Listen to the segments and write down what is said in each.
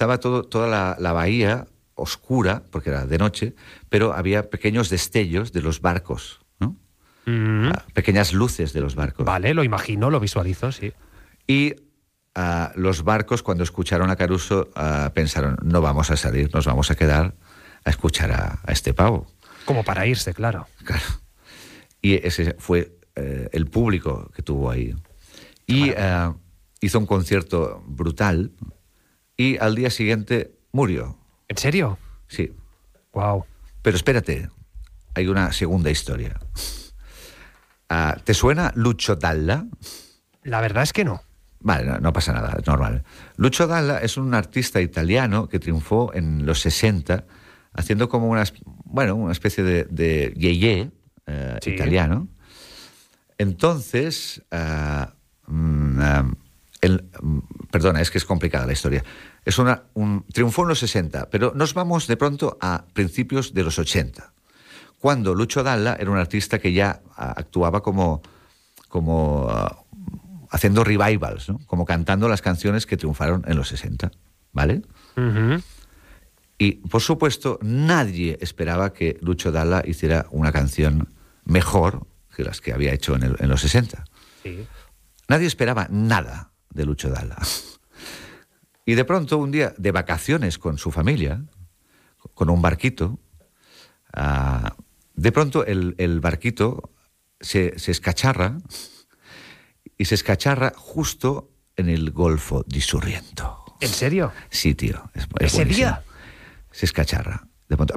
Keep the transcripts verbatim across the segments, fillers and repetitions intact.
estaba todo, toda la, la bahía oscura, porque era de noche, pero había pequeños destellos de los barcos, ¿no? Mm. Ah, pequeñas luces de los barcos. Vale, lo imagino, lo visualizo, sí. Y uh, los barcos, cuando escucharon a Caruso, uh, pensaron, no vamos a salir, nos vamos a quedar a escuchar a, a este pavo. Como para irse, claro. Claro. Y ese fue uh, el público que tuvo ahí. Y uh, hizo un concierto brutal y al día siguiente murió. ¿En serio? Sí. Wow. Pero espérate, hay una segunda historia. Uh, ¿Te suena Lucio Dalla? La verdad es que no. Vale, no, no pasa nada, es normal. Lucio Dalla es un artista italiano que triunfó en los sesenta haciendo como una, bueno, una especie de, de yeye uh, sí. italiano. Entonces, uh, um, el, um, perdona, es que es complicada la historia. Es una, un, triunfó en los sesenta, pero nos vamos de pronto a principios de los ochenta, cuando Lucio Dalla era un artista que ya uh, actuaba como, como uh, haciendo revivals, ¿no? Como cantando las canciones que triunfaron en los sesenta, ¿vale? Uh-huh. Y, por supuesto, nadie esperaba que Lucio Dalla hiciera una canción mejor que las que había hecho en, el, en los sesenta. Sí. Nadie esperaba nada de Lucio Dalla. Y de pronto, un día de vacaciones con su familia, con un barquito, uh, de pronto el, el barquito se, se escacharra, y se escacharra justo en el Golfo di Sorrento. ¿En serio? Sí, tío. Es, es ¿Ese buenísimo. día? Se escacharra. De pronto,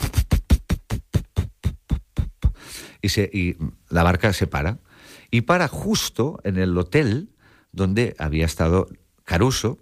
y, se, y la barca se para. Y para justo en el hotel donde había estado Caruso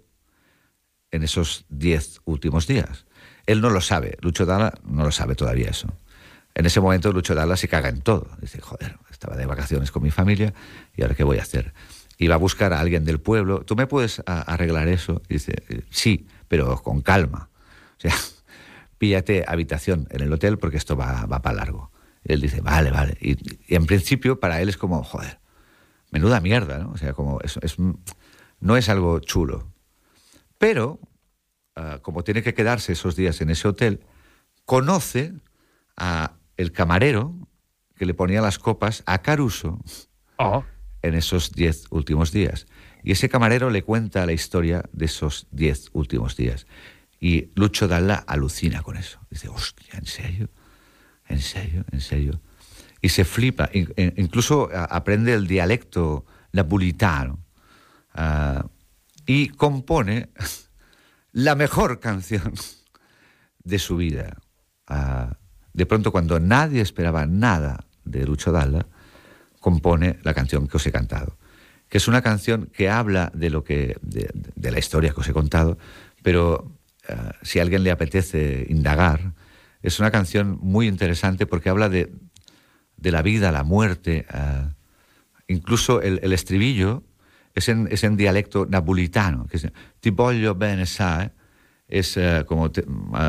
en esos diez últimos días. Él no lo sabe, Lucio Dalla no lo sabe todavía eso. En ese momento Lucio Dalla se caga en todo. Dice, joder, estaba de vacaciones con mi familia y ahora ¿qué voy a hacer? Y va a buscar a alguien del pueblo. ¿Tú me puedes a, arreglar eso? Y dice, sí, pero con calma. O sea, píllate habitación en el hotel porque esto va, va para largo. Y él dice, vale, vale. Y, y en principio para él es como, joder, menuda mierda, ¿no? O sea, como es, es, no es algo chulo. Pero, uh, como tiene que quedarse esos días en ese hotel, conoce a el camarero que le ponía las copas a Caruso oh. en esos diez últimos días. Y ese camarero le cuenta la historia de esos diez últimos días. Y Lucio Dalla alucina con eso. Dice, hostia, ¿en serio? ¿En serio? ¿En serio? Y se flipa. Incluso aprende el dialecto napolitano. Uh, y compone la mejor canción de su vida. Uh, de pronto, cuando nadie esperaba nada de Lucio Dalla, compone la canción que os he cantado, que es una canción que habla de lo que de, de la historia que os he contado, pero uh, si a alguien le apetece indagar, es una canción muy interesante porque habla de, de la vida, la muerte, uh, incluso el, el estribillo es en, es en dialecto napolitano, que es ti voglio bene, sai, es uh, como te,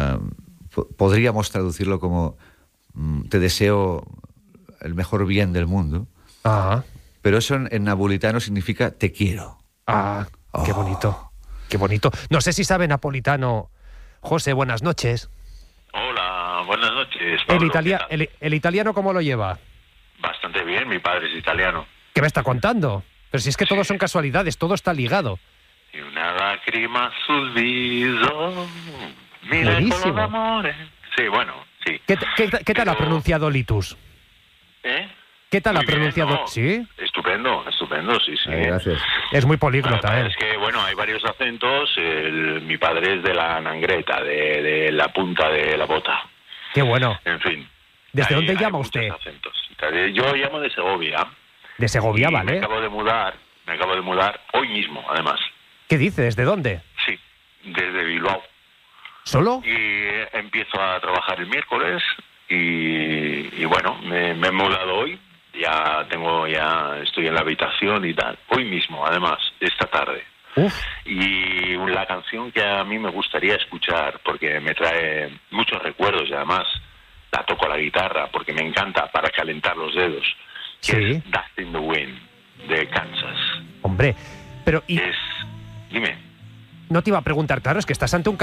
uh, podríamos traducirlo como um, te deseo el mejor bien del mundo. Ajá. Pero eso en, en napolitano significa te quiero. Ah, oh. Qué bonito, qué bonito. No sé si sabe napolitano. José, buenas noches. Hola, buenas noches, Pablo. El, italia, el, el italiano, ¿cómo lo lleva? Bastante bien, mi padre es italiano. ¿Qué me está contando? Pero si es que sí. Todo son casualidades, todo está ligado. Y una lágrima sul viso, mira el color de amore. Sí, bueno, sí. ¿Qué, qué, qué Pero... tal ha pronunciado Litus? ¿Eh? ¿Qué tal muy ha pronunciado? Bien, ¿no? ¿Sí? Estupendo, estupendo, sí, sí. Ay, gracias. Es muy políglota, bueno, ¿eh? Es que, bueno, hay varios acentos. El, mi padre es de la Nangreta, de, de la punta de la bota. Qué bueno. En fin. ¿Desde hay, dónde hay llama usted? Acentos. Yo llamo de Segovia. De Segovia, y vale. Me acabo de mudar, me acabo de mudar hoy mismo, además. ¿Qué dice? ¿Desde dónde? Sí, desde Bilbao. ¿Solo? Y empiezo a trabajar el miércoles y, y bueno, me, me he mudado hoy. Ya tengo, ya estoy en la habitación y tal. Hoy mismo, además, esta tarde. Uf. Y la canción que a mí me gustaría escuchar, porque me trae muchos recuerdos y además la toco a la guitarra, porque me encanta para calentar los dedos, que sí. es Dust in the Wind, de Kansas. Hombre, pero... ¿y... Es... Dime. No te iba a preguntar, claro, es que estás ante un